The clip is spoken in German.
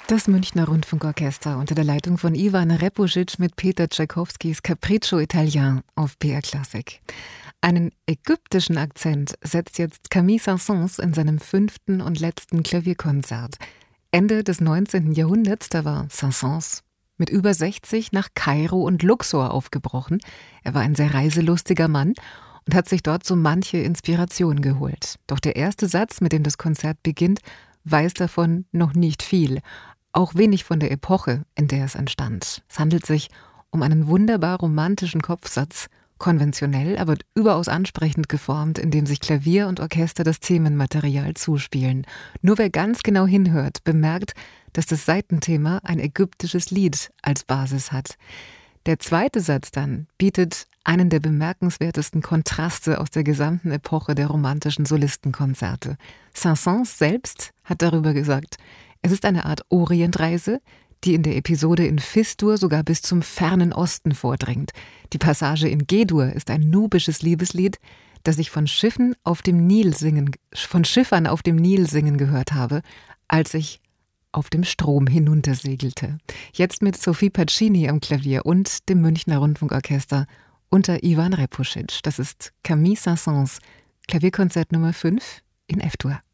Das Münchner Rundfunkorchester unter der Leitung von Ivan Repusic mit Peter Tschaikowskis Capriccio Italien auf BR Classic. Einen ägyptischen Akzent setzt jetzt Camille Saint-Saëns in seinem 5. und letzten Klavierkonzert. Ende des 19. Jahrhunderts, da war Saint-Saëns mit über 60 nach Kairo und Luxor aufgebrochen. Er war ein sehr reiselustiger Mann und hat sich dort so manche Inspiration geholt. Doch der erste Satz, mit dem das Konzert beginnt, weiß davon noch nicht viel. Auch wenig von der Epoche, in der es entstand. Es handelt sich um einen wunderbar romantischen Kopfsatz, konventionell, aber überaus ansprechend geformt, in dem sich Klavier und Orchester das Themenmaterial zuspielen. Nur wer ganz genau hinhört, bemerkt, dass das Seitenthema ein ägyptisches Lied als Basis hat. Der zweite Satz dann bietet einen der bemerkenswertesten Kontraste aus der gesamten Epoche der romantischen Solistenkonzerte. Saint-Saëns selbst hat darüber gesagt, es ist eine Art Orientreise, die in der Episode in Fis-Dur sogar bis zum fernen Osten vordringt. Die Passage in G-Dur ist ein nubisches Liebeslied, das ich von Schiffern auf dem Nil singen gehört habe, als ich auf dem Strom hinuntersegelte. Jetzt mit Sophie Pacini am Klavier und dem Münchner Rundfunkorchester unter Ivan Repusic. Das ist Camille Saint-Saëns Klavierkonzert Nummer 5 in F-Dur.